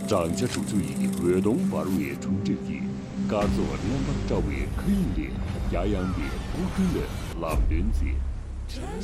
张家主就以河东八路也冲这一，嘎做两把赵为可以的，亚阳的不可能老人子。